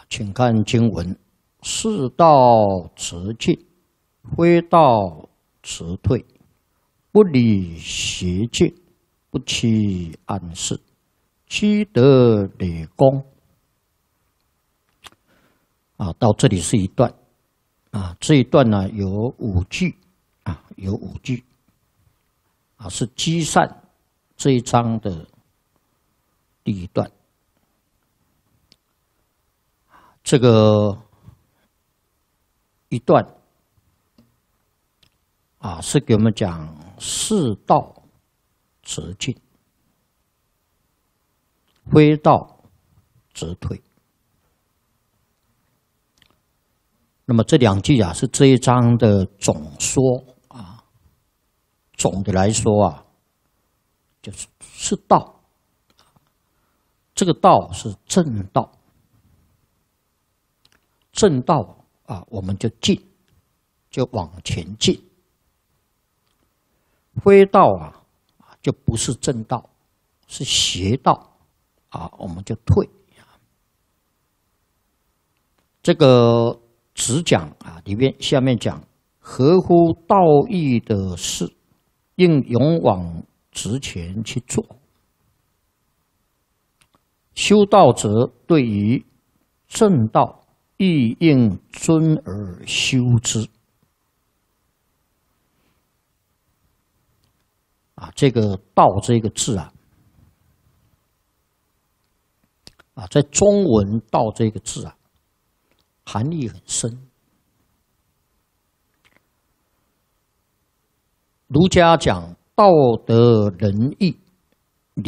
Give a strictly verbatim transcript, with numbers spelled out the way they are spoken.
请看经文：是道直进，非道直退。不理邪见，不欺暗室，积德累功。啊，到这里是一段。啊，这一段呢有五句，啊，有五句。啊，是积善这一章的第一段。这个一段啊，是给我们讲是道直进，非道直退。那么这两句啊，是这一章的总说啊。总的来说啊，就是是道，这个道是正道。正道啊，我们就进，就往前进；非道啊，就不是正道，是邪道啊，我们就退。这个只讲啊，里面下面讲合乎道义的事，应勇往直前去做。修道者对于正道，亦应遵而修之。啊，这个“道”这个字啊，啊，在中文“道”这个字啊，含义很深。儒家讲道德仁义，